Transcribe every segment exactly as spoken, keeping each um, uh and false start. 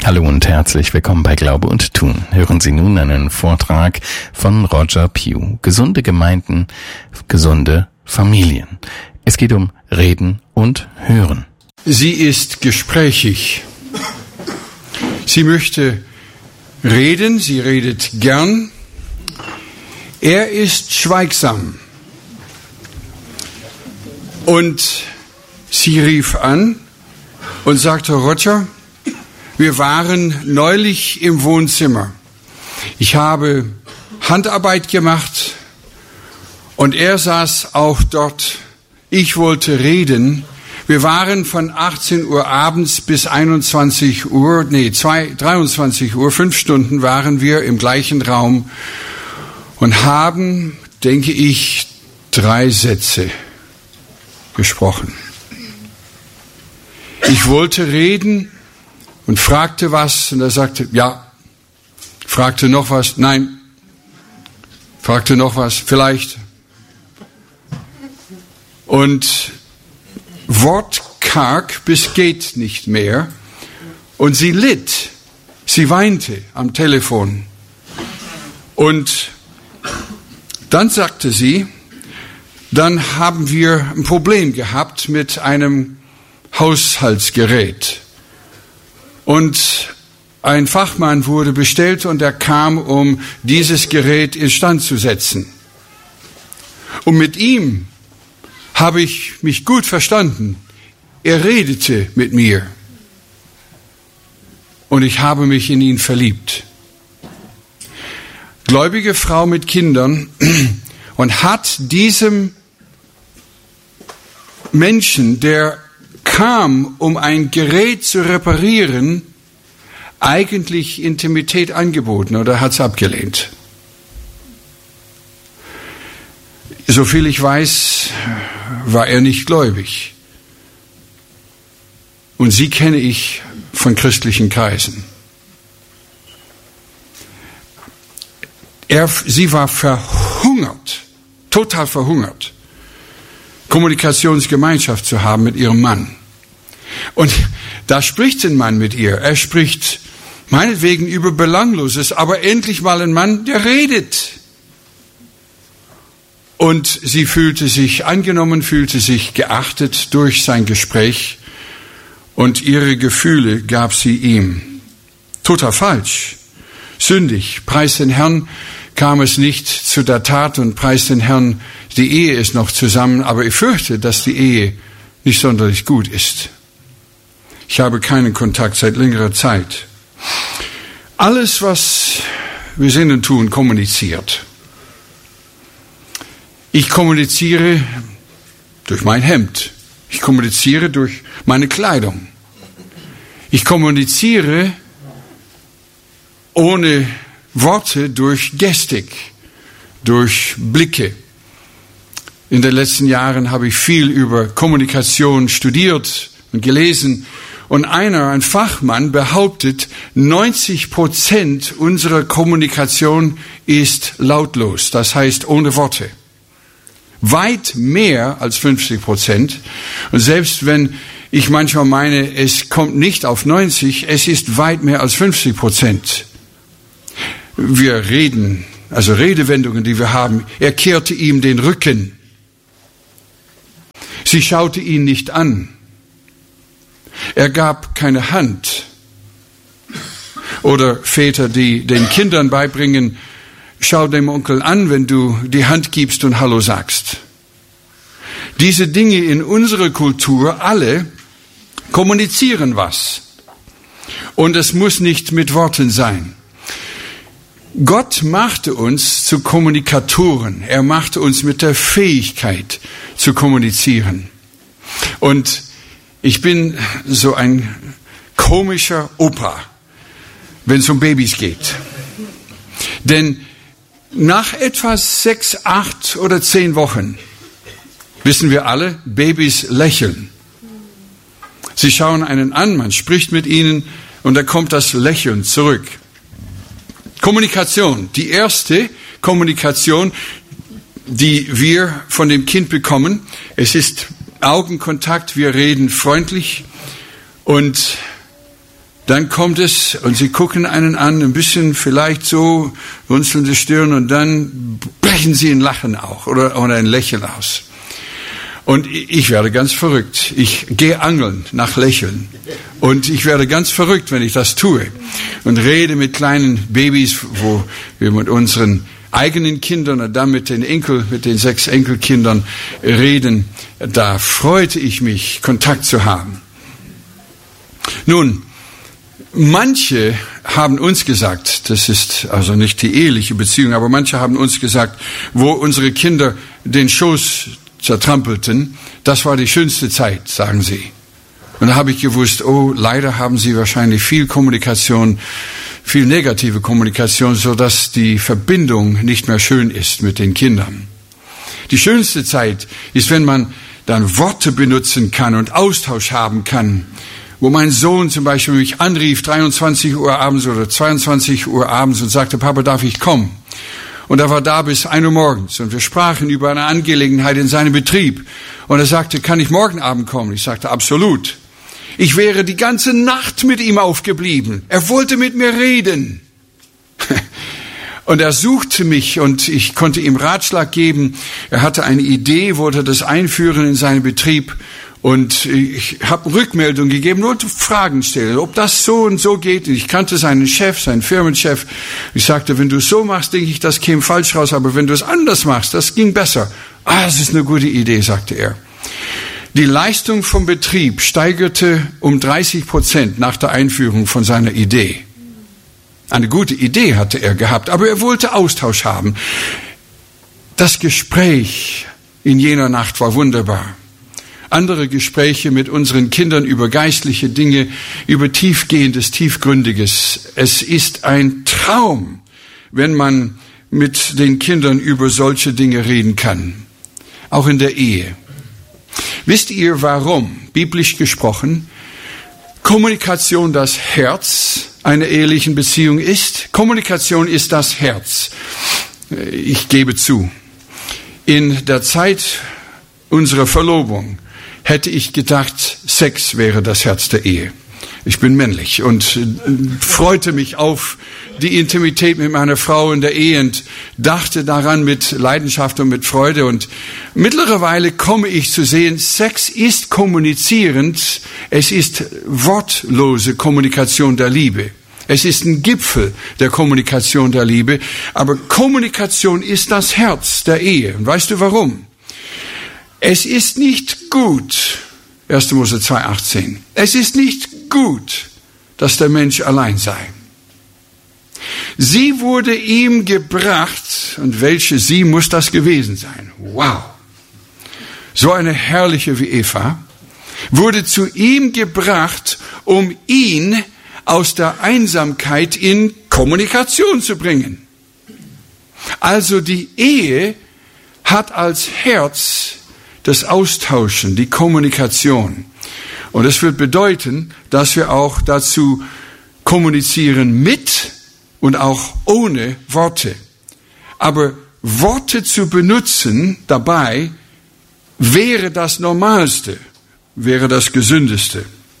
Hallo und herzlich willkommen bei Glaube und Tun. Hören Sie nun einen Vortrag von Roger Pugh. Gesunde Gemeinden, gesunde Familien. Es geht um Reden und Hören. Sie ist gesprächig. Sie möchte reden, sie redet gern. Er ist schweigsam. Und sie rief an und sagte, Roger, wir waren neulich im Wohnzimmer. Ich habe Handarbeit gemacht und er saß auch dort. Ich wollte reden. Wir waren von achtzehn Uhr abends bis einundzwanzig Uhr, nee, zwei, dreiundzwanzig Uhr, fünf Stunden waren wir im gleichen Raum und haben, denke ich, drei Sätze gesprochen. Ich wollte reden und fragte was und er sagte, ja. Fragte noch was, nein. Fragte noch was, vielleicht. Und wortkarg bis geht nicht mehr. Und sie litt. Sie weinte am Telefon. Und dann sagte sie, dann haben wir ein Problem gehabt mit einem Haushaltsgerät. Und ein Fachmann wurde bestellt und er kam, um dieses Gerät instand zu setzen. Und mit ihm habe ich mich gut verstanden. Er redete mit mir. Und ich habe mich in ihn verliebt. Gläubige Frau mit Kindern und hat diesem Menschen, der kam, um ein Gerät zu reparieren, eigentlich Intimität angeboten oder hat es abgelehnt. Soviel ich weiß, war er nicht gläubig. Und sie kenne ich von christlichen Kreisen. Er, sie war verhungert, total verhungert, Kommunikationsgemeinschaft zu haben mit ihrem Mann. Und da spricht ein Mann mit ihr. Er spricht meinetwegen über Belangloses, aber endlich mal ein Mann, der redet. Und sie fühlte sich angenommen, fühlte sich geachtet durch sein Gespräch und ihre Gefühle gab sie ihm. Total falsch, sündig. Preis den Herrn, kam es nicht zu der Tat und preis den Herrn, die Ehe ist noch zusammen, aber ich fürchte, dass die Ehe nicht sonderlich gut ist. Ich habe keinen Kontakt seit längerer Zeit. Alles, was wir sind und tun, kommuniziert. Ich kommuniziere durch mein Hemd. Ich kommuniziere durch meine Kleidung. Ich kommuniziere ohne Worte durch Gestik, durch Blicke. In den letzten Jahren habe ich viel über Kommunikation studiert und gelesen. Und einer, ein Fachmann, behauptet, neunzig Prozent unserer Kommunikation ist lautlos, das heißt ohne Worte. Weit mehr als fünfzig Prozent. Und selbst wenn ich manchmal meine, es kommt nicht auf neunzig, es ist weit mehr als fünfzig Prozent. Wir reden, also Redewendungen, die wir haben. Er kehrte ihm den Rücken. Sie schaute ihn nicht an. Er gab keine Hand. Oder Väter, die den Kindern beibringen, schau dem Onkel an, wenn du die Hand gibst und Hallo sagst. Diese Dinge in unserer Kultur, alle, kommunizieren was. Und es muss nicht mit Worten sein. Gott machte uns zu Kommunikatoren. Er machte uns mit der Fähigkeit zu kommunizieren. Und ich bin so ein komischer Opa, wenn es um Babys geht. Denn nach etwa sechs, acht oder zehn Wochen wissen wir alle, Babys lächeln. Sie schauen einen an, man spricht mit ihnen und da kommt das Lächeln zurück. Kommunikation, die erste Kommunikation, die wir von dem Kind bekommen. Es ist Augenkontakt, wir reden freundlich und dann kommt es und sie gucken einen an, ein bisschen vielleicht so runzelnde Stirn und dann brechen sie in Lachen auch oder, oder ein Lächeln aus. Und ich werde ganz verrückt. Ich gehe angeln nach Lächeln. Und ich werde ganz verrückt, wenn ich das tue. Und rede mit kleinen Babys, wo wir mit unseren eigenen Kindern und dann mit den Enkel, mit den sechs Enkelkindern reden. Da freute ich mich, Kontakt zu haben. Nun, manche haben uns gesagt, das ist also nicht die eheliche Beziehung, aber manche haben uns gesagt, wo unsere Kinder den Schoß zertrampelten, das war die schönste Zeit, sagen sie. Und da habe ich gewusst, oh, leider haben sie wahrscheinlich viel Kommunikation, viel negative Kommunikation, so dass die Verbindung nicht mehr schön ist mit den Kindern. Die schönste Zeit ist, wenn man dann Worte benutzen kann und Austausch haben kann, wo mein Sohn zum Beispiel mich anrief, dreiundzwanzig Uhr abends oder zweiundzwanzig Uhr abends und sagte, Papa, darf ich kommen? Und er war da bis ein Uhr morgens und wir sprachen über eine Angelegenheit in seinem Betrieb. Und er sagte, kann ich morgen Abend kommen? Ich sagte, absolut. Ich wäre die ganze Nacht mit ihm aufgeblieben. Er wollte mit mir reden. Und er suchte mich und ich konnte ihm Ratschlag geben. Er hatte eine Idee, wollte das einführen in seinen Betrieb. Und ich habe Rückmeldung gegeben, nur Fragen stellen, ob das so und so geht. Ich kannte seinen Chef, seinen Firmenchef. Ich sagte, wenn du es so machst, denke ich, das käme falsch raus. Aber wenn du es anders machst, das ging besser. Ah, das ist eine gute Idee, sagte er. Die Leistung vom Betrieb steigerte um dreißig Prozent nach der Einführung von seiner Idee. Eine gute Idee hatte er gehabt, aber er wollte Austausch haben. Das Gespräch in jener Nacht war wunderbar. Andere Gespräche mit unseren Kindern über geistliche Dinge, über Tiefgehendes, Tiefgründiges. Es ist ein Traum, wenn man mit den Kindern über solche Dinge reden kann. Auch in der Ehe. Wisst ihr, warum, biblisch gesprochen, Kommunikation das Herz einer ehelichen Beziehung ist? Kommunikation ist das Herz. Ich gebe zu, in der Zeit unserer Verlobung hätte ich gedacht, Sex wäre das Herz der Ehe. Ich bin männlich und freute mich auf die Intimität mit meiner Frau in der Ehe und dachte daran mit Leidenschaft und mit Freude. Und mittlerweile komme ich zu sehen, Sex ist kommunizierend, es ist wortlose Kommunikation der Liebe. Es ist ein Gipfel der Kommunikation der Liebe, aber Kommunikation ist das Herz der Ehe. Und weißt du warum? Es ist nicht gut, erster Mose zwei achtzehn, es ist nicht gut, dass der Mensch allein sei. Sie wurde ihm gebracht, und welche sie muss das gewesen sein? Wow! So eine herrliche wie Eva, wurde zu ihm gebracht, um ihn aus der Einsamkeit in Kommunikation zu bringen. Also die Ehe hat als Herz das Austauschen, die Kommunikation. Und es wird bedeuten, dass wir auch dazu kommunizieren mit und auch ohne Worte. Aber Worte zu benutzen dabei wäre das Normalste, wäre das Gesündeste.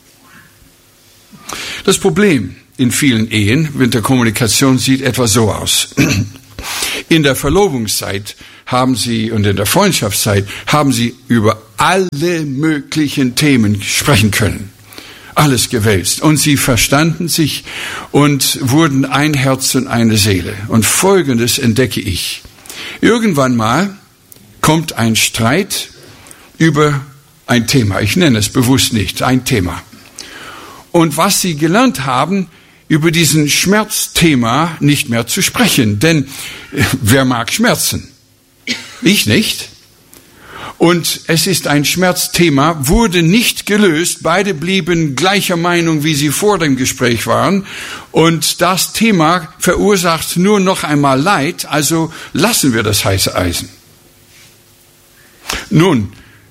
Das Problem in vielen Ehen mit der Kommunikation sieht etwa so aus. In der Verlobungszeit haben sie und in der Freundschaftszeit haben sie über alle möglichen Themen sprechen können. Alles gewälzt. Und sie verstanden sich und wurden ein Herz und eine Seele. Und Folgendes entdecke ich. Irgendwann mal kommt ein Streit über ein Thema. Ich nenne es bewusst nicht, ein Thema. Und was sie gelernt haben, über diesen Schmerzthema nicht mehr zu sprechen. Denn wer mag Schmerzen? Ich nicht. Und es ist ein Schmerzthema, wurde nicht gelöst. Beide blieben gleicher Meinung, wie sie vor dem Gespräch waren. Und das Thema verursacht nur noch einmal Leid, also lassen wir das heiße Eisen. Nun,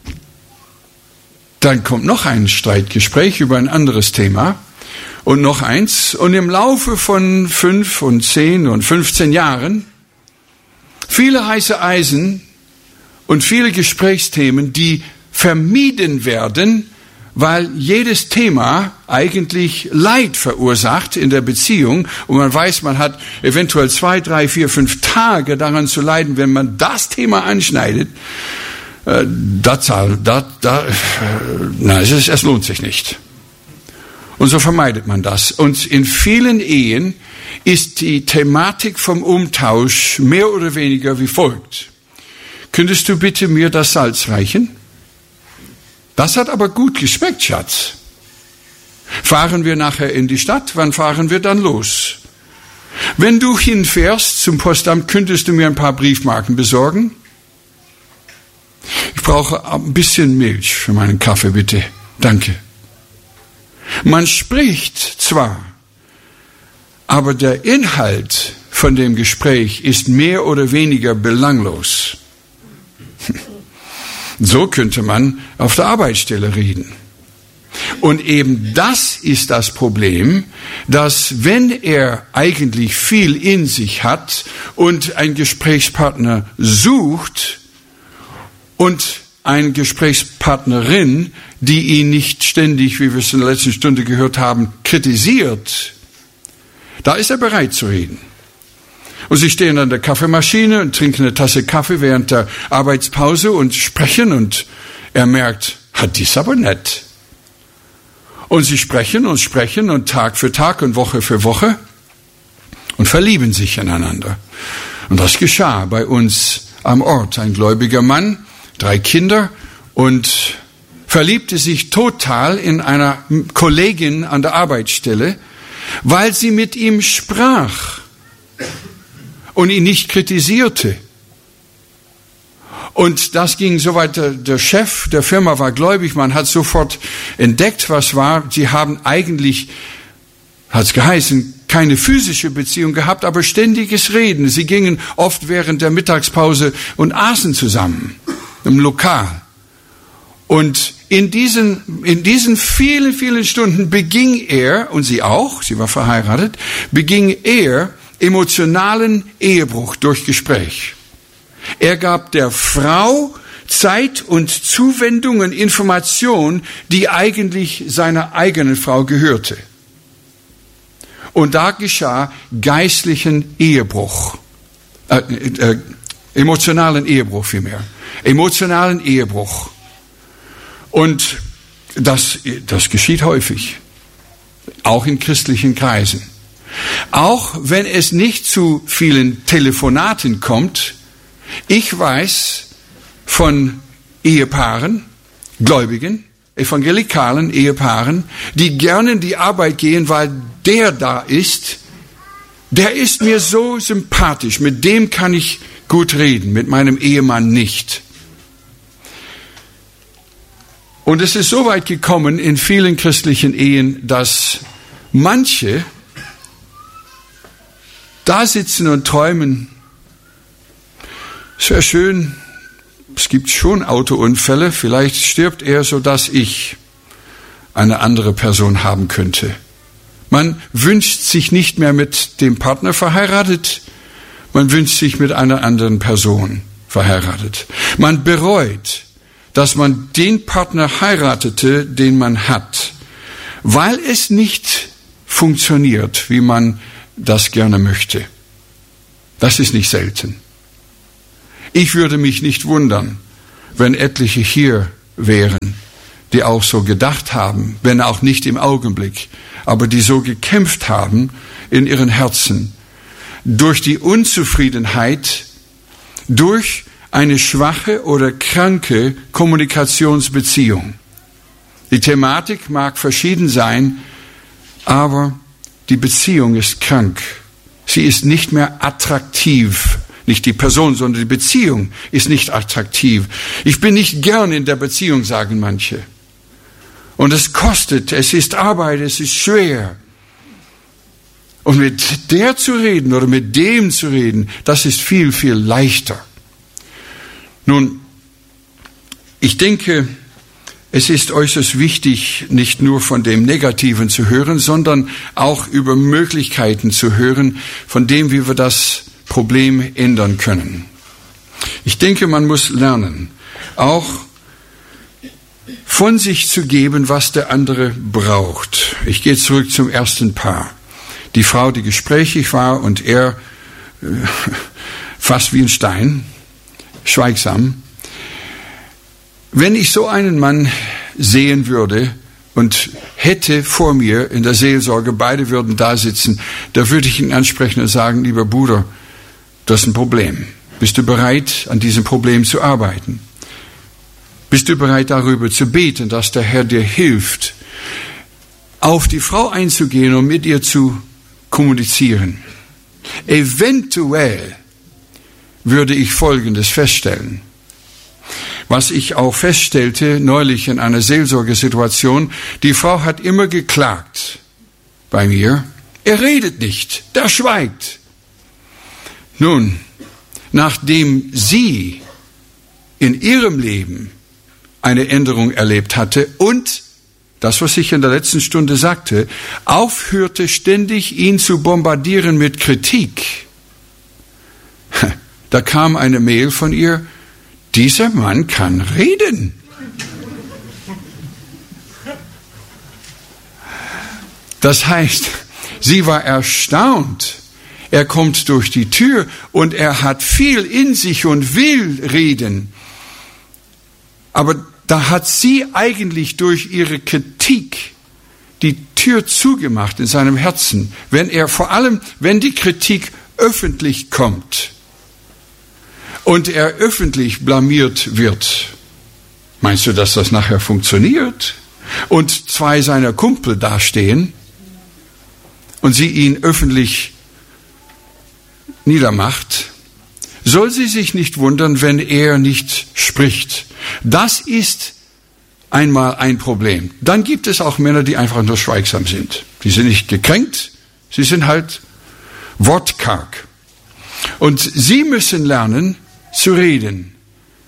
dann kommt noch ein Streitgespräch über ein anderes Thema. Und noch eins. Und im Laufe von fünf und zehn und fünfzehn Jahren viele heiße Eisen und viele Gesprächsthemen, die vermieden werden, weil jedes Thema eigentlich Leid verursacht in der Beziehung und man weiß, man hat eventuell zwei, drei, vier, fünf Tage daran zu leiden, wenn man das Thema anschneidet. Äh, das, das, das, äh, nein, es, ist, es lohnt sich nicht. Und so vermeidet man das. Und in vielen Ehen ist die Thematik vom Umtausch mehr oder weniger wie folgt. Könntest du bitte mir das Salz reichen? Das hat aber gut geschmeckt, Schatz. Fahren wir nachher in die Stadt? Wann fahren wir dann los? Wenn du hinfährst zum Postamt, könntest du mir ein paar Briefmarken besorgen? Ich brauche ein bisschen Milch für meinen Kaffee, bitte. Danke. Man spricht zwar, aber der Inhalt von dem Gespräch ist mehr oder weniger belanglos. So könnte man auf der Arbeitsstelle reden. Und eben das ist das Problem, dass wenn er eigentlich viel in sich hat und einen Gesprächspartner sucht und eine Gesprächspartnerin, die ihn nicht ständig, wie wir es in der letzten Stunde gehört haben, kritisiert, da ist er bereit zu reden. Und sie stehen an der Kaffeemaschine und trinken eine Tasse Kaffee während der Arbeitspause und sprechen und er merkt, hat dies aber nett. Und sie sprechen und sprechen und Tag für Tag und Woche für Woche und verlieben sich ineinander. Und das geschah bei uns am Ort. Ein gläubiger Mann, drei Kinder und verliebte sich total in einer Kollegin an der Arbeitsstelle, weil sie mit ihm sprach und ihn nicht kritisierte. Und das ging so weit, der, der Chef der Firma war gläubig, man hat sofort entdeckt, was war. Sie haben eigentlich, hat es geheißen, keine physische Beziehung gehabt, aber ständiges Reden. Sie gingen oft während der Mittagspause und aßen zusammen im Lokal. Und in diesen, in diesen vielen, vielen Stunden beging er, und sie auch, sie war verheiratet, beging er emotionalen Ehebruch durch Gespräch. Er gab der Frau Zeit und Zuwendung und Information, die eigentlich seiner eigenen Frau gehörte. Und da geschah geistlichen Ehebruch, äh, äh, emotionalen Ehebruch vielmehr, emotionalen Ehebruch. Und das, das geschieht häufig, auch in christlichen Kreisen. Auch wenn es nicht zu vielen Telefonaten kommt, ich weiß von Ehepaaren, Gläubigen, evangelikalen Ehepaaren, die gerne in die Arbeit gehen, weil der da ist, der ist mir so sympathisch, mit dem kann ich gut reden, mit meinem Ehemann nicht. Und es ist so weit gekommen in vielen christlichen Ehen, dass manche da sitzen und träumen, es wäre schön, es gibt schon Autounfälle, vielleicht stirbt er, sodass ich eine andere Person haben könnte. Man wünscht sich nicht mehr mit dem Partner verheiratet, man wünscht sich mit einer anderen Person verheiratet. Man bereut, dass man den Partner heiratete, den man hat, weil es nicht funktioniert, wie man das gerne möchte. Das ist nicht selten. Ich würde mich nicht wundern, wenn etliche hier wären, die auch so gedacht haben, wenn auch nicht im Augenblick, aber die so gekämpft haben in ihren Herzen, durch die Unzufriedenheit, durch eine schwache oder kranke Kommunikationsbeziehung. Die Thematik mag verschieden sein, aber die Beziehung ist krank. Sie ist nicht mehr attraktiv. Nicht die Person, sondern die Beziehung ist nicht attraktiv. Ich bin nicht gern in der Beziehung, sagen manche. Und es kostet, es ist Arbeit, es ist schwer. Und mit der zu reden oder mit dem zu reden, das ist viel, viel leichter. Nun, ich denke, es ist äußerst wichtig, nicht nur von dem Negativen zu hören, sondern auch über Möglichkeiten zu hören, von dem, wie wir das Problem ändern können. Ich denke, man muss lernen, auch von sich zu geben, was der andere braucht. Ich gehe zurück zum ersten Paar. Die Frau, die gesprächig war und er äh, fast wie ein Stein, schweigsam. Wenn ich so einen Mann sehen würde und hätte vor mir in der Seelsorge, beide würden da sitzen, da würde ich ihn ansprechen und sagen, lieber Bruder, das ist ein Problem. Bist du bereit, an diesem Problem zu arbeiten? Bist du bereit, darüber zu beten, dass der Herr dir hilft, auf die Frau einzugehen und mit ihr zu kommunizieren? Eventuell würde ich Folgendes feststellen. Was ich auch feststellte neulich in einer Seelsorgesituation, die Frau hat immer geklagt bei mir. Er redet nicht, der schweigt. Nun, nachdem sie in ihrem Leben eine Änderung erlebt hatte und, das was ich in der letzten Stunde sagte, aufhörte ständig ihn zu bombardieren mit Kritik, da kam eine Mail von ihr, dieser Mann kann reden. Das heißt, sie war erstaunt. Er kommt durch die Tür und er hat viel in sich und will reden. Aber da hat sie eigentlich durch ihre Kritik die Tür zugemacht in seinem Herzen. Wenn er, vor allem, wenn die Kritik öffentlich kommt und er öffentlich blamiert wird, meinst du, dass das nachher funktioniert? Und zwei seiner Kumpel dastehen und sie ihn öffentlich niedermacht, soll sie sich nicht wundern, wenn er nicht spricht. Das ist einmal ein Problem. Dann gibt es auch Männer, die einfach nur schweigsam sind. Die sind nicht gekränkt, sie sind halt wortkarg. Und sie müssen lernen zu reden.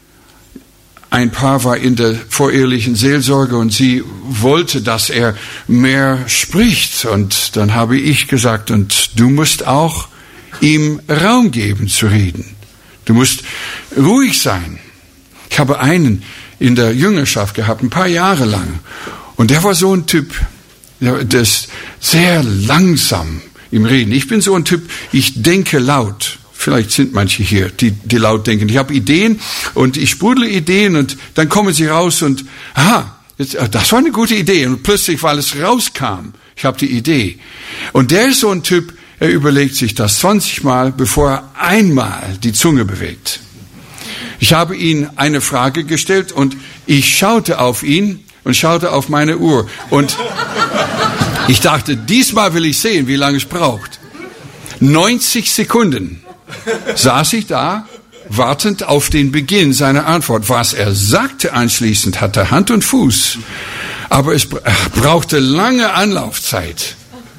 Ein Paar war in der vorehelichen Seelsorge und sie wollte, dass er mehr spricht. Und dann habe ich gesagt, und du musst auch ihm Raum geben zu reden. Du musst ruhig sein. Ich habe einen in der Jüngerschaft gehabt, ein paar Jahre lang. Und der war so ein Typ, der ist sehr langsam im Reden. Ich bin so ein Typ, ich denke laut. Vielleicht sind manche hier, die, die laut denken. Ich habe Ideen und ich sprudle Ideen und dann kommen sie raus und, aha, jetzt, das war eine gute Idee. Und plötzlich, weil es rauskam, ich habe die Idee. Und der ist so ein Typ, er überlegt sich das zwanzig Mal, bevor er einmal die Zunge bewegt. Ich habe ihm eine Frage gestellt und ich schaute auf ihn und schaute auf meine Uhr. Und ich dachte, diesmal will ich sehen, wie lange es braucht. neunzig Sekunden saß ich da, wartend auf den Beginn seiner Antwort. Was er sagte anschließend, hatte Hand und Fuß. Aber es brauchte lange Anlaufzeit.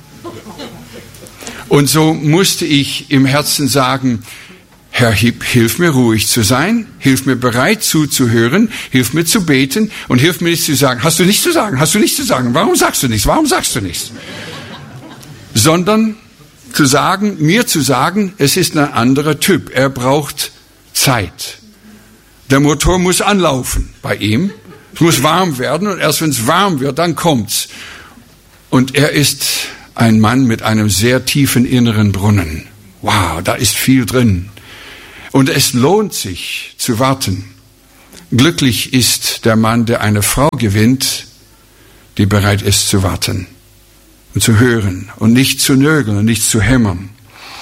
Und so musste ich im Herzen sagen, Herr, hilf mir ruhig zu sein, hilf mir bereit zuzuhören, hilf mir zu beten und hilf mir nicht zu sagen, hast du nichts zu sagen, hast du nichts zu sagen, warum sagst du nichts, warum sagst du nichts? Sondern zu sagen, mir zu sagen, es ist ein anderer Typ, er braucht Zeit. Der Motor muss anlaufen bei ihm, es muss warm werden und erst wenn es warm wird, dann kommt's. Und er ist ein Mann mit einem sehr tiefen inneren Brunnen. Wow, da ist viel drin. Und es lohnt sich zu warten. Glücklich ist der Mann, der eine Frau gewinnt, die bereit ist zu warten und zu hören und nicht zu nörgeln und nicht zu hämmern.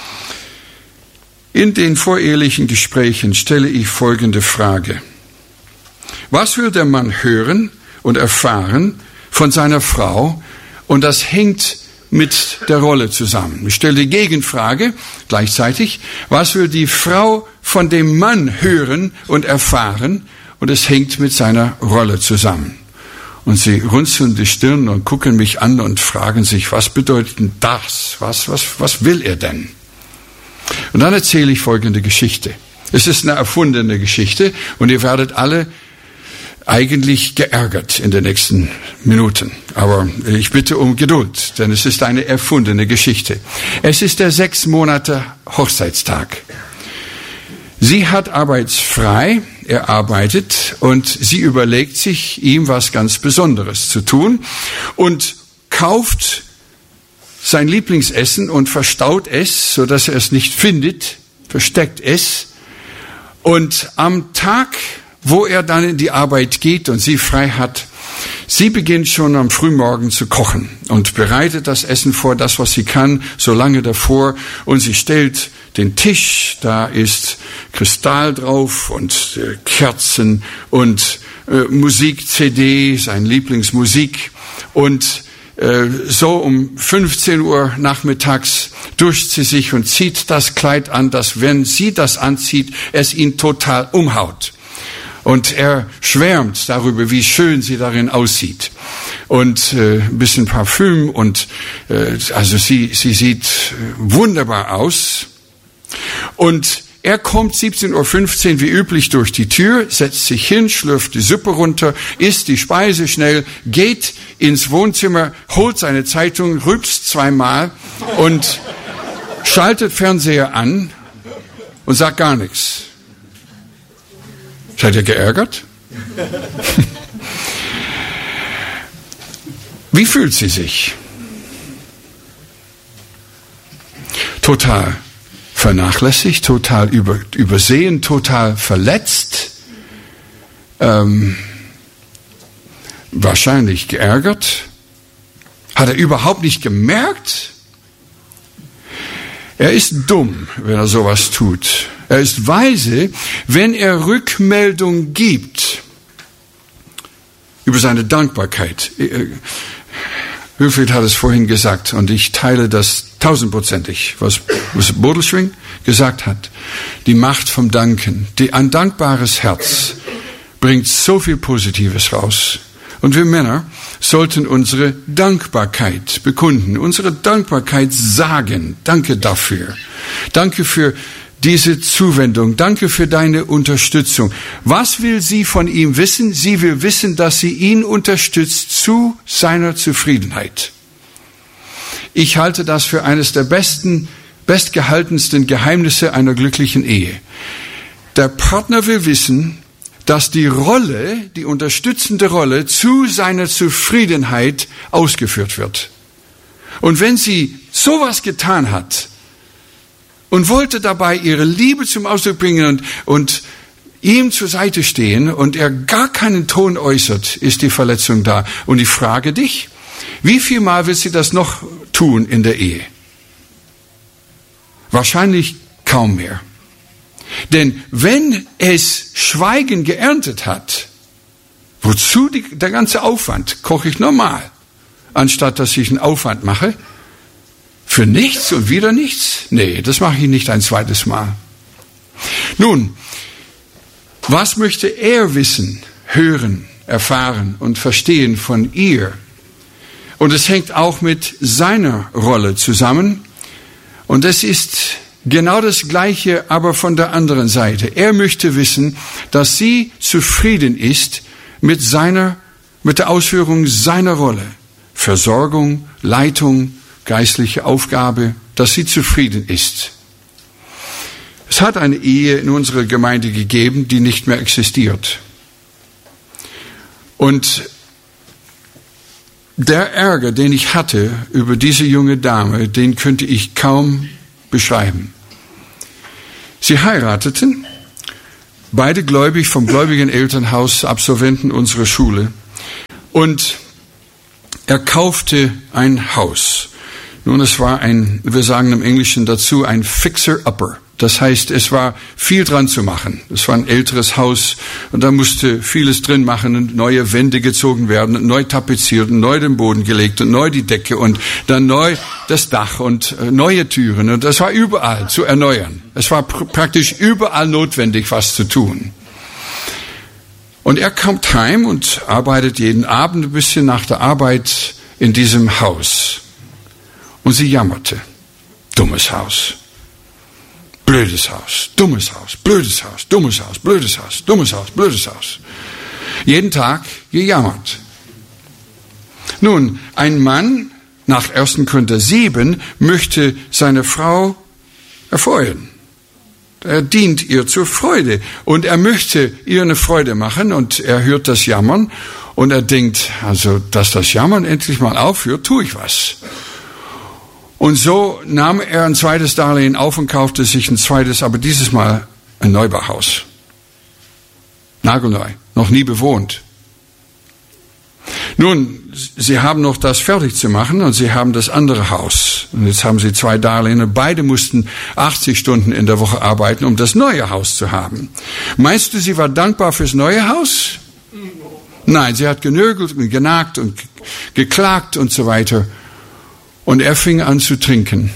In den vorehelichen Gesprächen stelle ich folgende Frage. Was will der Mann hören und erfahren von seiner Frau? Und das hängt mit der Rolle zusammen. Ich stelle die Gegenfrage gleichzeitig. Was will die Frau von dem Mann hören und erfahren? Und es hängt mit seiner Rolle zusammen. Und sie runzeln die Stirn und gucken mich an und fragen sich, was bedeutet denn das? Was, was, was will er denn? Und dann erzähle ich folgende Geschichte. Es ist eine erfundene Geschichte und ihr werdet alle eigentlich geärgert in den nächsten Minuten. Aber ich bitte um Geduld, denn es ist eine erfundene Geschichte. Es ist der sechs Monate Hochzeitstag. Sie hat arbeitsfrei, er arbeitet und sie überlegt sich, ihm was ganz Besonderes zu tun und kauft sein Lieblingsessen und verstaut es, sodass er es nicht findet, versteckt es. Und am Tag, wo er dann in die Arbeit geht und sie frei hat, sie beginnt schon am Frühmorgen zu kochen und bereitet das Essen vor, das, was sie kann, so lange davor. Und sie stellt den Tisch, da ist Kristall drauf und äh, Kerzen und äh, Musik-C D, sein Lieblingsmusik. Und äh, so um fünfzehn Uhr nachmittags duscht sie sich und zieht das Kleid an, dass, wenn sie das anzieht, es ihn total umhaut. Und er schwärmt darüber, wie schön sie darin aussieht. Und äh, ein bisschen Parfüm und äh, also sie, sie sieht wunderbar aus. Und er kommt siebzehn Uhr fünfzehn wie üblich durch die Tür, setzt sich hin, schlürft die Suppe runter, isst die Speise schnell, geht ins Wohnzimmer, holt seine Zeitung, rülpst zweimal und schaltet Fernseher an und sagt gar nichts. Seid ihr geärgert? Wie fühlt sie sich? Total vernachlässigt, total über, übersehen, total verletzt, ähm, wahrscheinlich geärgert. Hat er überhaupt nicht gemerkt? Er ist dumm, wenn er sowas tut. Er ist weise, wenn er Rückmeldung gibt über seine Dankbarkeit. Wilfried hat es vorhin gesagt und ich teile das tausendprozentig, was, was Bodelschwing gesagt hat. Die Macht vom Danken, die, ein dankbares Herz bringt so viel Positives raus. Und wir Männer sollten unsere Dankbarkeit bekunden, unsere Dankbarkeit sagen. Danke dafür. Danke für diese Zuwendung. Danke für deine Unterstützung. Was will sie von ihm wissen? Sie will wissen, dass sie ihn unterstützt zu seiner Zufriedenheit. Ich halte das für eines der besten, bestgehaltensten Geheimnisse einer glücklichen Ehe. Der Partner will wissen, dass die Rolle, die unterstützende Rolle zu seiner Zufriedenheit ausgeführt wird. Und wenn sie sowas getan hat und wollte dabei ihre Liebe zum Ausdruck bringen und, und ihm zur Seite stehen und er gar keinen Ton äußert, ist die Verletzung da. Und ich frage dich, wie viel Mal wird sie das noch tun in der Ehe? Wahrscheinlich kaum mehr. Denn wenn es Schweigen geerntet hat, wozu die, der ganze Aufwand? Koche ich normal, anstatt dass ich einen Aufwand mache? Für nichts und wieder nichts? Nee, das mache ich nicht ein zweites Mal. Nun, was möchte er wissen, hören, erfahren und verstehen von ihr? Und es hängt auch mit seiner Rolle zusammen. Und es ist genau das Gleiche, aber von der anderen Seite. Er möchte wissen, dass sie zufrieden ist mit seiner, mit der Ausführung seiner Rolle. Versorgung, Leitung, geistliche Aufgabe, dass sie zufrieden ist. Es hat eine Ehe in unserer Gemeinde gegeben, die nicht mehr existiert. Und der Ärger, den ich hatte über diese junge Dame, den könnte ich kaum beschreiben. Sie heirateten, beide gläubig, vom gläubigen Elternhaus, Absolventen unserer Schule. Und er kaufte ein Haus. Nun, es war ein, wir sagen im Englischen dazu, ein Fixer-Upper. Das heißt, es war viel dran zu machen. Es war ein älteres Haus und da musste vieles drin machen und neue Wände gezogen werden und neu tapeziert und neu den Boden gelegt und neu die Decke und dann neu das Dach und äh, neue Türen. Und das war überall zu erneuern. Es war pr- praktisch überall notwendig, was zu tun. Und er kommt heim und arbeitet jeden Abend ein bisschen nach der Arbeit in diesem Haus. Und sie jammerte. Dummes Haus. Blödes Haus, dummes Haus, blödes Haus, dummes Haus, blödes Haus, dummes Haus, blödes Haus. Jeden Tag gejammert. Nun, ein Mann nach ersten Korinther sieben möchte seine Frau erfreuen. Er dient ihr zur Freude und er möchte ihr eine Freude machen und er hört das Jammern und er denkt, also, dass das Jammern endlich mal aufhört, tue ich was. Und so nahm er ein zweites Darlehen auf und kaufte sich ein zweites, aber dieses Mal ein Neubauhaus. Nagelneu, noch nie bewohnt. Nun, sie haben noch das fertig zu machen und sie haben das andere Haus. Und jetzt haben sie zwei Darlehen und beide mussten achtzig Stunden in der Woche arbeiten, um das neue Haus zu haben. Meinst du, sie war dankbar fürs neue Haus? Nein, sie hat genörgelt und genagt und geklagt und so weiter. Und er fing an zu trinken.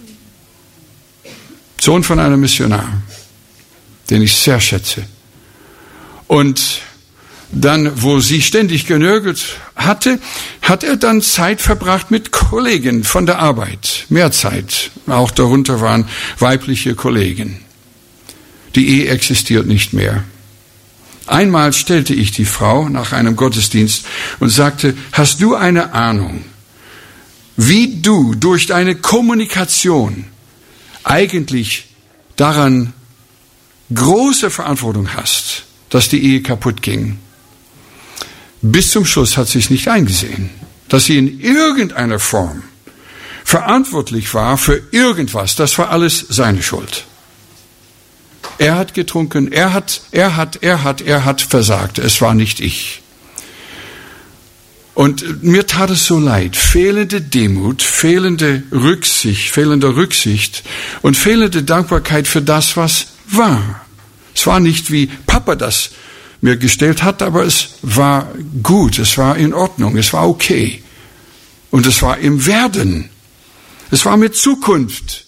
Sohn von einem Missionar, den ich sehr schätze. Und dann, wo sie ständig genörgelt hatte, hat er dann Zeit verbracht mit Kollegen von der Arbeit. Mehr Zeit. Auch darunter waren weibliche Kollegen. Die Ehe existiert nicht mehr. Einmal stellte ich die Frau nach einem Gottesdienst und sagte, hast du eine Ahnung, wie du durch deine Kommunikation eigentlich daran große Verantwortung hast, dass die Ehe kaputt ging? Bis zum Schluss hat sie es nicht eingesehen, dass sie in irgendeiner Form verantwortlich war für irgendwas. Das war alles seine Schuld. Er hat getrunken, er hat, er hat, er hat, er hat versagt. Es war nicht ich. Und mir tat es so leid. Fehlende Demut, fehlende Rücksicht, fehlende Rücksicht und fehlende Dankbarkeit für das, was war. Es war nicht, wie Papa das mir gestellt hat, aber es war gut, es war in Ordnung, es war okay. Und es war im Werden. Es war mit Zukunft.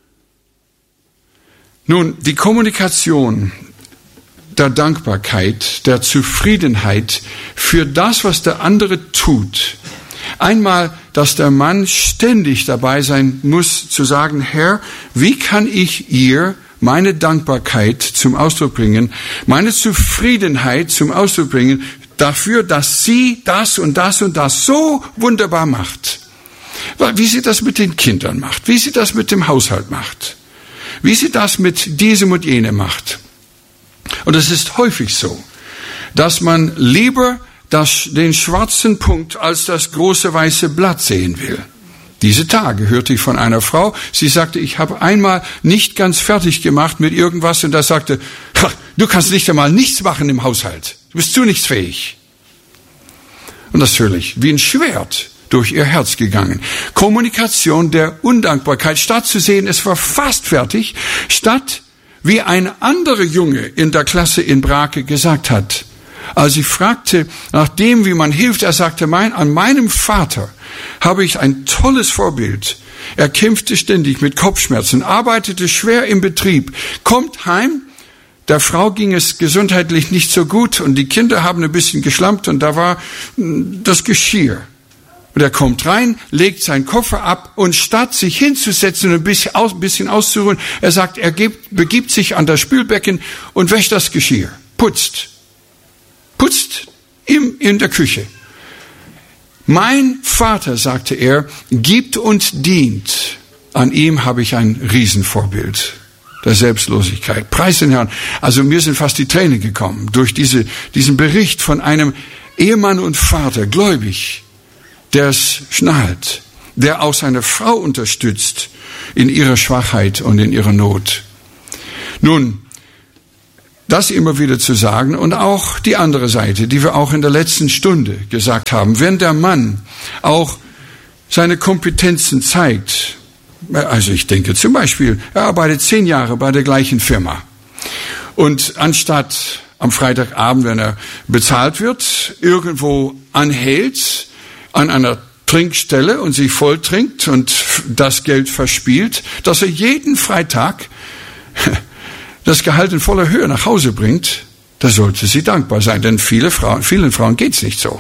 Nun, die Kommunikation der Dankbarkeit, der Zufriedenheit für das, was der andere tut. Einmal, dass der Mann ständig dabei sein muss, zu sagen, Herr, wie kann ich ihr meine Dankbarkeit zum Ausdruck bringen, meine Zufriedenheit zum Ausdruck bringen, dafür, dass sie das und das und das so wunderbar macht. Wie sie das mit den Kindern macht, wie sie das mit dem Haushalt macht, wie sie das mit diesem und jenem macht. Und es ist häufig so, dass man lieber das, den schwarzen Punkt als das große weiße Blatt sehen will. Diese Tage hörte ich von einer Frau, sie sagte, ich habe einmal nicht ganz fertig gemacht mit irgendwas und da sagte, du kannst nicht einmal nichts machen im Haushalt, du bist zu nichts fähig. Und das natürlich wie ein Schwert durch ihr Herz gegangen. Kommunikation der Undankbarkeit, statt zu sehen, es war fast fertig, statt wie ein anderer Junge in der Klasse in Brake gesagt hat, als ich fragte nach dem, wie man hilft, er sagte, mein, an meinem Vater habe ich ein tolles Vorbild. Er kämpfte ständig mit Kopfschmerzen, arbeitete schwer im Betrieb, kommt heim, der Frau ging es gesundheitlich nicht so gut und die Kinder haben ein bisschen geschlampt und da war das Geschirr. Und er kommt rein, legt seinen Koffer ab und statt sich hinzusetzen und ein bisschen, aus, ein bisschen auszuruhen, er sagt, er gibt, begibt sich an das Spülbecken und wäscht das Geschirr, putzt. Putzt im, in der Küche. Mein Vater, sagte er, gibt und dient. An ihm habe ich ein Riesenvorbild der Selbstlosigkeit. Preis den Herrn. Also mir sind fast die Tränen gekommen durch diese, diesen Bericht von einem Ehemann und Vater, gläubig, der es schnallt, der auch seine Frau unterstützt in ihrer Schwachheit und in ihrer Not. Nun, das immer wieder zu sagen und auch die andere Seite, die wir auch in der letzten Stunde gesagt haben, wenn der Mann auch seine Kompetenzen zeigt, also ich denke zum Beispiel, er arbeitet zehn Jahre bei der gleichen Firma und anstatt am Freitagabend, wenn er bezahlt wird, irgendwo anhält an einer Trinkstelle und sich voll trinkt und das Geld verspielt, dass er jeden Freitag das Gehalt in voller Höhe nach Hause bringt, da sollte sie dankbar sein, denn viele Frauen, vielen Frauen geht's nicht so.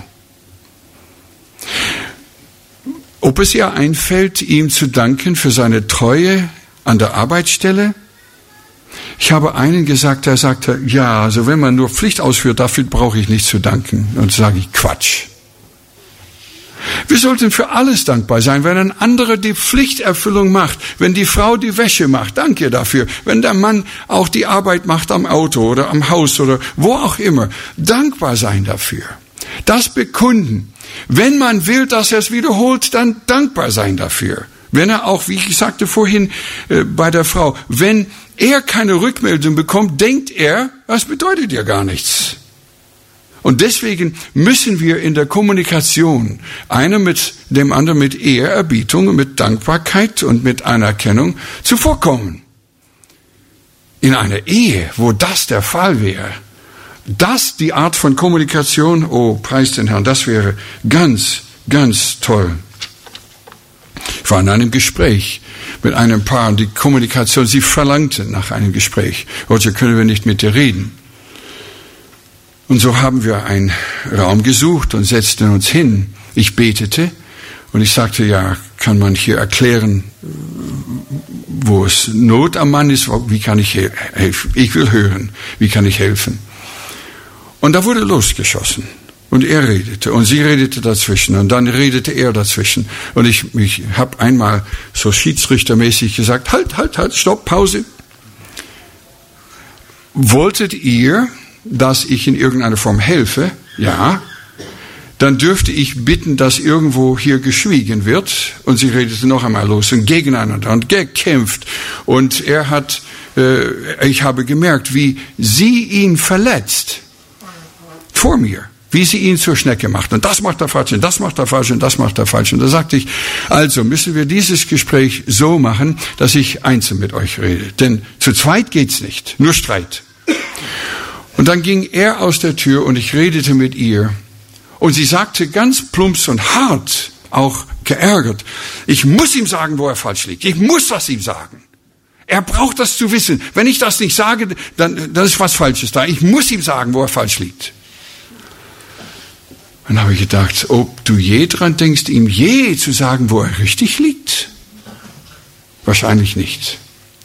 Ob es ihr einfällt, ihm zu danken für seine Treue an der Arbeitsstelle? Ich habe einen gesagt, der sagte, ja, also wenn man nur Pflicht ausführt, dafür brauche ich nicht zu danken. Und sage ich, Quatsch. Wir sollten für alles dankbar sein, wenn ein anderer die Pflichterfüllung macht, wenn die Frau die Wäsche macht, danke dafür, wenn der Mann auch die Arbeit macht am Auto oder am Haus oder wo auch immer, dankbar sein dafür. Das bekunden. Wenn man will, dass er es wiederholt, dann dankbar sein dafür. Wenn er auch, wie ich sagte vorhin äh, bei der Frau, wenn er keine Rückmeldung bekommt, denkt er, das bedeutet ja gar nichts. Und deswegen müssen wir in der Kommunikation einer mit dem anderen mit Ehrerbietung, mit Dankbarkeit und mit Anerkennung zuvorkommen. In einer Ehe, wo das der Fall wäre, das die Art von Kommunikation, oh, preis den Herrn, das wäre ganz, ganz toll. Ich war in einem Gespräch mit einem Paar, die Kommunikation, sie verlangten nach einem Gespräch. Roger, können wir nicht mit dir reden? Und so haben wir einen Raum gesucht und setzten uns hin. Ich betete und ich sagte, ja, kann man hier erklären, wo es Not am Mann ist, wie kann ich helfen? Ich will hören, wie kann ich helfen? Und da wurde losgeschossen. Und er redete und sie redete dazwischen und dann redete er dazwischen. Und ich, ich habe einmal so schiedsrichtermäßig gesagt, halt, halt, halt, stopp, Pause. Wolltet ihr, dass ich in irgendeiner Form helfe? Ja. Dann dürfte ich bitten, dass irgendwo hier geschwiegen wird. Und sie redete noch einmal los und gegeneinander und gekämpft. Und er hat, äh, ich habe gemerkt, wie sie ihn verletzt. Vor mir. Wie sie ihn zur Schnecke macht. Und das macht er falsch, und das macht er falsch, und das macht er falsch. Und da sagte ich, also müssen wir dieses Gespräch so machen, dass ich einzeln mit euch rede. Denn zu zweit geht's nicht, nur Streit. Und dann ging er aus der Tür und ich redete mit ihr. Und sie sagte ganz plumps und hart, auch geärgert, ich muss ihm sagen, wo er falsch liegt. Ich muss das ihm sagen. Er braucht das zu wissen. Wenn ich das nicht sage, dann, dann ist was Falsches da. Ich muss ihm sagen, wo er falsch liegt. Dann habe ich gedacht, ob du je dran denkst, ihm je zu sagen, wo er richtig liegt? Wahrscheinlich nicht.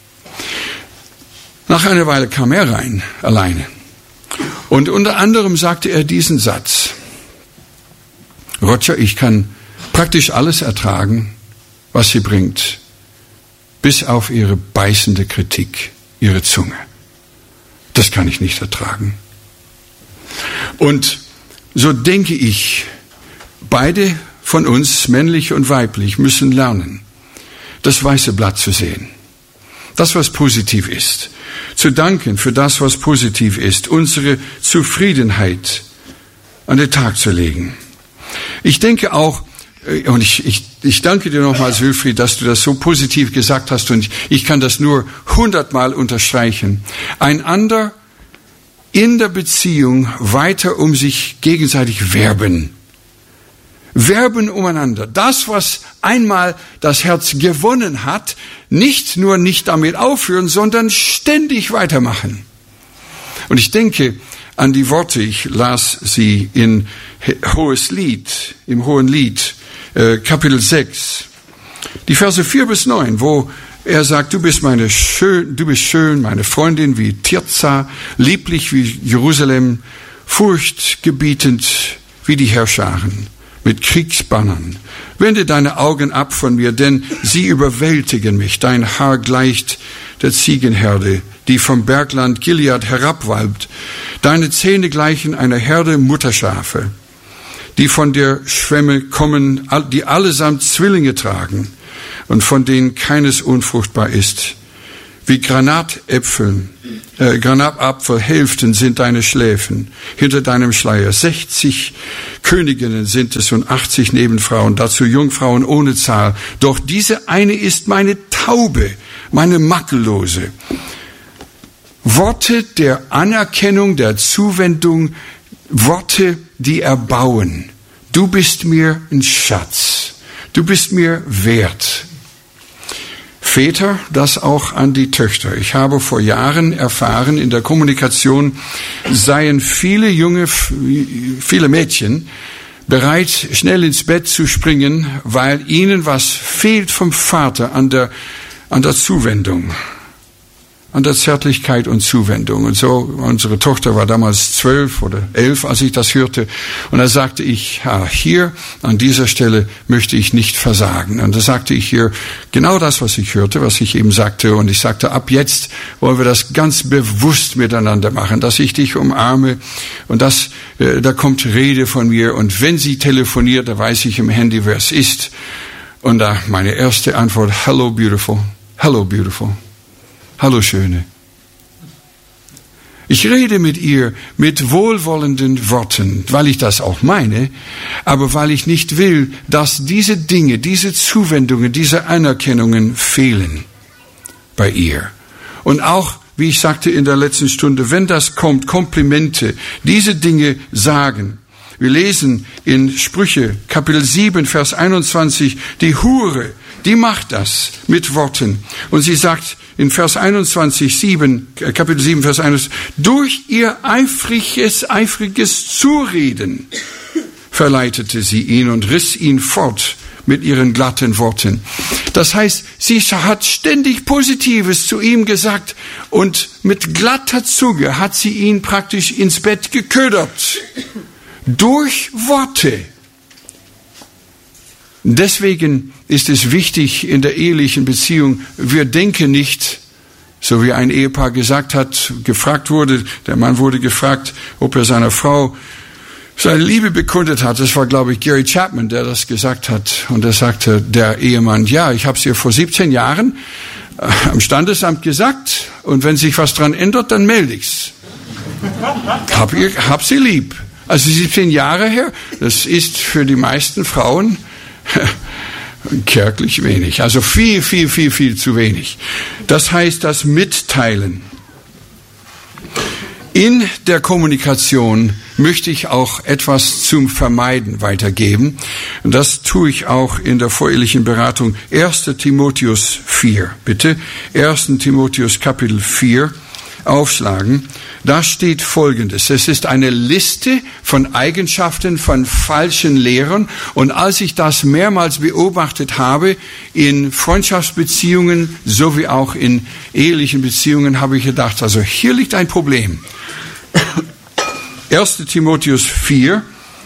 Nach einer Weile kam er rein, alleine. Und unter anderem sagte er diesen Satz. Roger, ich kann praktisch alles ertragen, was sie bringt, bis auf ihre beißende Kritik, ihre Zunge. Das kann ich nicht ertragen. Und so denke ich, beide von uns, männlich und weiblich, müssen lernen, das weiße Blatt zu sehen. Das, was positiv ist. Zu danken für das, was positiv ist. Unsere Zufriedenheit an den Tag zu legen. Ich denke auch, und ich, ich, ich danke dir nochmals, Wilfried, dass du das so positiv gesagt hast, und ich, ich kann das nur hundertmal unterstreichen. Einander in der Beziehung weiter um sich gegenseitig werben. Werben umeinander. Das, was einmal das Herz gewonnen hat, nicht nur nicht damit aufhören, sondern ständig weitermachen. Und ich denke an die Worte, ich las sie in Hohes Lied, im Hohen Lied, äh, Kapitel sechs, die Verse vier bis neun, wo er sagt, du bist meine schön, du bist schön, meine Freundin wie Tirza, lieblich wie Jerusalem, furchtgebietend wie die Herrscharen, mit Kriegsbannern. Wende deine Augen ab von mir, denn sie überwältigen mich. Dein Haar gleicht der Ziegenherde, die vom Bergland Gilead herabwalbt. Deine Zähne gleichen einer Herde Mutterschafe, die von der Schwemme kommen, die allesamt Zwillinge tragen und von denen keines unfruchtbar ist. Wie Granatäpfeln, äh, Granatapfelhälften sind deine Schläfen hinter deinem Schleier. Sechzig Königinnen sind es und achtzig Nebenfrauen, dazu Jungfrauen ohne Zahl. Doch diese eine ist meine Taube, meine Makellose. Worte der Anerkennung, der Zuwendung, Worte, die erbauen. Du bist mir ein Schatz. Du bist mir wert. Väter, das auch an die Töchter. Ich habe vor Jahren erfahren, in der Kommunikation seien viele junge, viele Mädchen bereit, schnell ins Bett zu springen, weil ihnen was fehlt vom Vater an der, an der Zuwendung. an der Zärtlichkeit und Zuwendung. Und so, unsere Tochter war damals zwölf oder elf, als ich das hörte. Und da sagte ich, ja, hier an dieser Stelle möchte ich nicht versagen. Und da sagte ich hier genau das, was ich hörte, was ich eben sagte. Und ich sagte, ab jetzt wollen wir das ganz bewusst miteinander machen, dass ich dich umarme. Und das, äh, da kommt Rede von mir. Und wenn sie telefoniert, da weiß ich im Handy, wer es ist. Und da meine erste Antwort, hello beautiful, hello beautiful. Hallo Schöne. Ich rede mit ihr mit wohlwollenden Worten, weil ich das auch meine, aber weil ich nicht will, dass diese Dinge, diese Zuwendungen, diese Anerkennungen fehlen bei ihr. Und auch, wie ich sagte in der letzten Stunde, wenn das kommt, Komplimente, diese Dinge sagen. Wir lesen in Sprüche, Kapitel sieben, Vers einundzwanzig, die Hure, die macht das mit Worten. Und sie sagt in Vers einundzwanzig, sieben, Kapitel sieben, Vers einundzwanzig, durch ihr eifriges, eifriges Zureden verleitete sie ihn und riss ihn fort mit ihren glatten Worten. Das heißt, sie hat ständig Positives zu ihm gesagt und mit glatter Zunge hat sie ihn praktisch ins Bett geködert. Durch Worte. Deswegen ist es wichtig in der ehelichen Beziehung, wir denken nicht, so wie ein Ehepaar gesagt hat, gefragt wurde, der Mann wurde gefragt, ob er seiner Frau seine Liebe bekundet hat. Das war, glaube ich, Gary Chapman, der das gesagt hat. Und er sagte, der Ehemann, ja, ich habe es ihr vor siebzehn Jahren am Standesamt gesagt und wenn sich was dran ändert, dann melde ich's. Hab, ihr, hab sie lieb. Also siebzehn Jahre her, das ist für die meisten Frauen kärglich wenig. Also viel, viel, viel, viel zu wenig. Das heißt, das Mitteilen. In der Kommunikation möchte ich auch etwas zum Vermeiden weitergeben. Und das tue ich auch in der vorehelichen Beratung. erster Timotheus vier, bitte. erster Timotheus Kapitel vier. Aufschlagen. Da steht Folgendes. Es ist eine Liste von Eigenschaften von falschen Lehrern. Und als ich das mehrmals beobachtet habe, in Freundschaftsbeziehungen sowie auch in ehelichen Beziehungen, habe ich gedacht, also hier liegt ein Problem. erster Timotheus vier.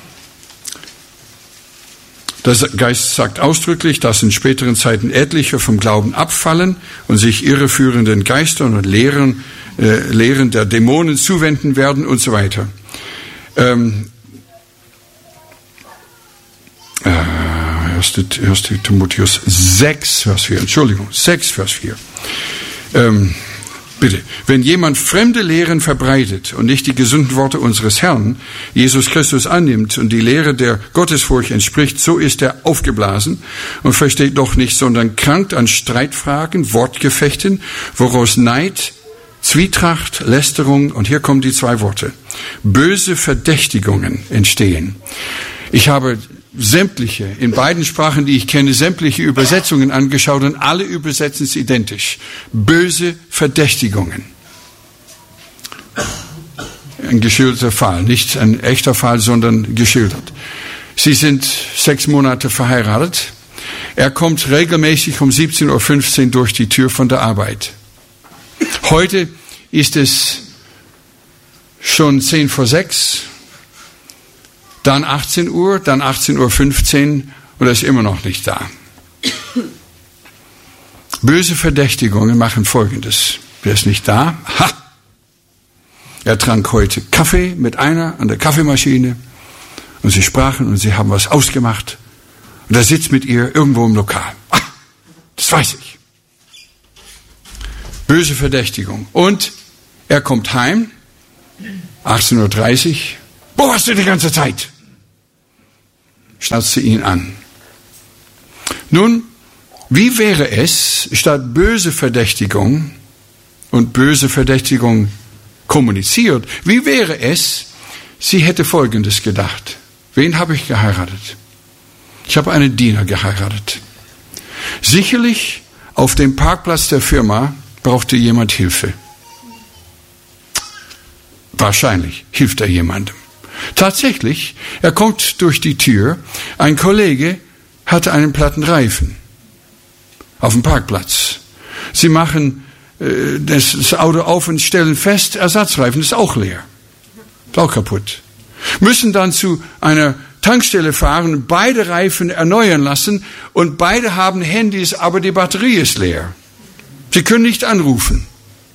Der Geist sagt ausdrücklich, dass in späteren Zeiten etliche vom Glauben abfallen und sich irreführenden Geistern und Lehren, äh, Lehren der Dämonen zuwenden werden und so weiter. Ähm, äh, erster Timotheus sechs, Vers vier, Entschuldigung, sechs, Vers vier. Ähm, Bitte, wenn jemand fremde Lehren verbreitet und nicht die gesunden Worte unseres Herrn, Jesus Christus, annimmt und die Lehre der Gottesfurcht entspricht, so ist er aufgeblasen und versteht doch nicht, sondern krankt an Streitfragen, Wortgefechten, woraus Neid, Zwietracht, Lästerung, und hier kommen die zwei Worte, böse Verdächtigungen entstehen. Ich habe sämtliche, in beiden Sprachen, die ich kenne, sämtliche Übersetzungen angeschaut und alle übersetzen es identisch. Böse Verdächtigungen. Ein geschilderter Fall, nicht ein echter Fall, sondern geschildert. Sie sind sechs Monate verheiratet. Er kommt regelmäßig um siebzehn Uhr fünfzehn durch die Tür von der Arbeit. Heute ist es schon zehn vor sechs. Dann achtzehn Uhr, dann achtzehn Uhr fünfzehn und er ist immer noch nicht da. Böse Verdächtigungen machen Folgendes. Wer ist nicht da? Ha! Er trank heute Kaffee mit einer an der Kaffeemaschine und sie sprachen und sie haben was ausgemacht und er sitzt mit ihr irgendwo im Lokal. Ah, das weiß ich. Böse Verdächtigung. Und er kommt heim, achtzehn Uhr dreißig. Wo warst du die ganze Zeit? Schnauzt sie ihn an. Nun, wie wäre es, statt böse Verdächtigung und böse Verdächtigung kommuniziert, wie wäre es, sie hätte Folgendes gedacht. Wen habe ich geheiratet? Ich habe einen Diener geheiratet. Sicherlich auf dem Parkplatz der Firma brauchte jemand Hilfe. Wahrscheinlich hilft er jemandem. Tatsächlich, er kommt durch die Tür, ein Kollege hatte einen platten Reifen auf dem Parkplatz. Sie machen äh, das, das Auto auf und stellen fest, Ersatzreifen ist auch leer. Ist auch kaputt. Müssen dann zu einer Tankstelle fahren, beide Reifen erneuern lassen und beide haben Handys, aber die Batterie ist leer. Sie können nicht anrufen.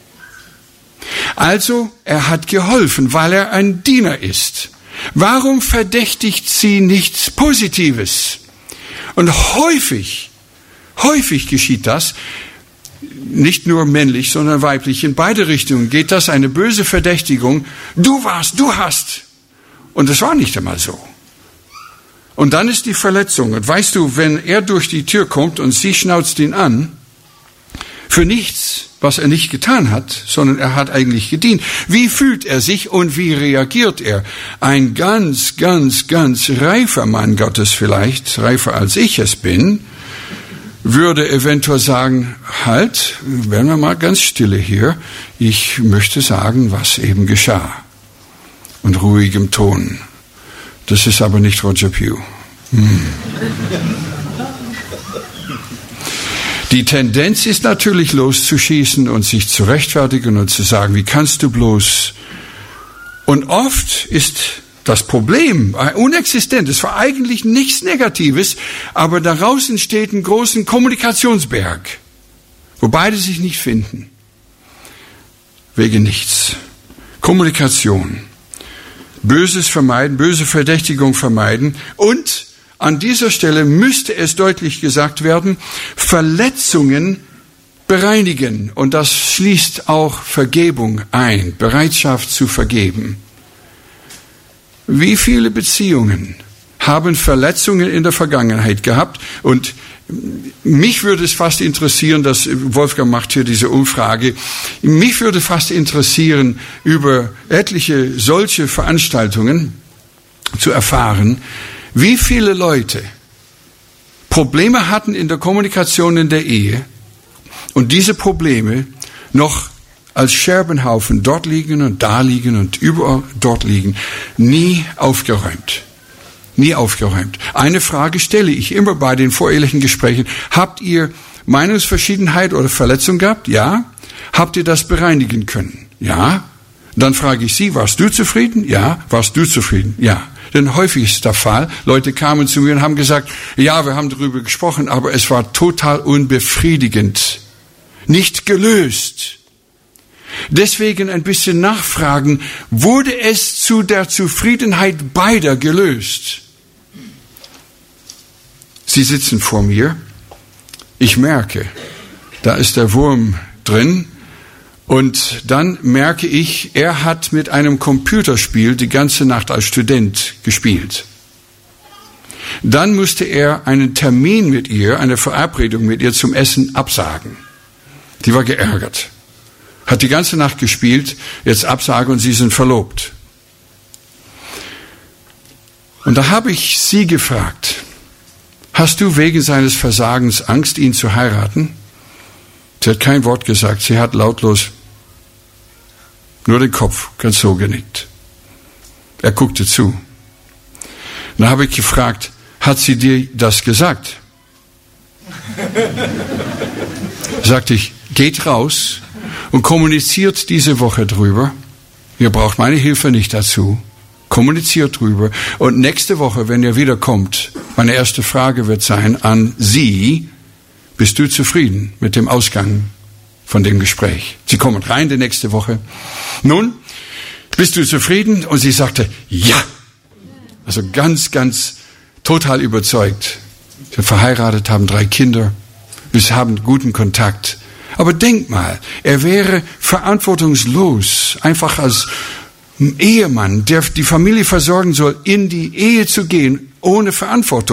Also, er hat geholfen, weil er ein Diener ist. Warum verdächtigt sie nichts Positives? Und häufig, häufig geschieht das, nicht nur männlich, sondern weiblich, in beide Richtungen geht das, eine böse Verdächtigung. Du warst, du hast. Und es war nicht einmal so. Und dann ist die Verletzung. Und weißt du, wenn er durch die Tür kommt und sie schnauzt ihn an, für nichts, was er nicht getan hat, sondern er hat eigentlich gedient. Wie fühlt er sich und wie reagiert er? Ein ganz, ganz, ganz reifer Mann Gottes vielleicht, reifer als ich es bin, würde eventuell sagen, halt, werden wir mal ganz stille hier. Ich möchte sagen, was eben geschah. Und ruhigem Ton. Das ist aber nicht Roger Pugh. Hm. Die Tendenz ist natürlich loszuschießen und sich zu rechtfertigen und zu sagen, wie kannst du bloß? Und oft ist das Problem unexistent. Es war eigentlich nichts Negatives, aber daraus entsteht ein großen Kommunikationsberg, wo beide sich nicht finden. Wegen nichts. Kommunikation. Böses vermeiden, böse Verdächtigung vermeiden und an dieser Stelle müsste es deutlich gesagt werden, Verletzungen bereinigen. Und das schließt auch Vergebung ein, Bereitschaft zu vergeben. Wie viele Beziehungen haben Verletzungen in der Vergangenheit gehabt? Und mich würde es fast interessieren, dass Wolfgang macht hier diese Umfrage, mich würde fast interessieren, über etliche solche Veranstaltungen zu erfahren, wie viele Leute Probleme hatten in der Kommunikation in der Ehe und diese Probleme noch als Scherbenhaufen dort liegen und da liegen und überall dort liegen, nie aufgeräumt. Nie aufgeräumt. Eine Frage stelle ich immer bei den vorehelichen Gesprächen. Habt ihr Meinungsverschiedenheit oder Verletzung gehabt? Ja. Habt ihr das bereinigen können? Ja. Dann frage ich Sie, warst du zufrieden? Ja. Warst du zufrieden? Ja. Denn häufig ist der Fall, Leute kamen zu mir und haben gesagt, ja, wir haben darüber gesprochen, aber es war total unbefriedigend. Nicht gelöst. Deswegen ein bisschen nachfragen, wurde es zu der Zufriedenheit beider gelöst? Sie sitzen vor mir. Ich merke, da ist der Wurm drin. Und dann merke ich, er hat mit einem Computerspiel die ganze Nacht als Student gespielt. Dann musste er einen Termin mit ihr, eine Verabredung mit ihr zum Essen absagen. Die war geärgert. Hat die ganze Nacht gespielt, jetzt absagen und sie sind verlobt. Und da habe ich sie gefragt, hast du wegen seines Versagens Angst, ihn zu heiraten? Sie hat kein Wort gesagt, sie hat lautlos nur den Kopf ganz so genickt. Er guckte zu. Dann habe ich gefragt, hat sie dir das gesagt? Sagte ich, geht raus und kommuniziert diese Woche drüber. Ihr braucht meine Hilfe nicht dazu. Kommuniziert drüber. Und nächste Woche, wenn ihr wiederkommt, meine erste Frage wird sein an Sie, bist du zufrieden mit dem Ausgang von dem Gespräch? Sie kommen rein die nächste Woche. Nun, bist du zufrieden? Und sie sagte, ja. Also ganz, ganz total überzeugt. Sie sind verheiratet, haben drei Kinder. Wir haben guten Kontakt. Aber denk mal, er wäre verantwortungslos, einfach als Ehemann, der die Familie versorgen soll, in die Ehe zu gehen, ohne Verantwortung.